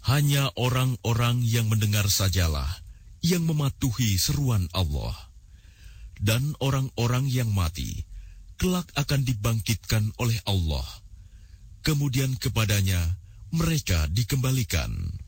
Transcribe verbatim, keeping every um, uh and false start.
Hanya orang-orang yang mendengar sajalah yang mematuhi seruan Allah. Dan orang-orang yang mati kelak akan dibangkitkan oleh Allah. Kemudian kepadanya mereka dikembalikan.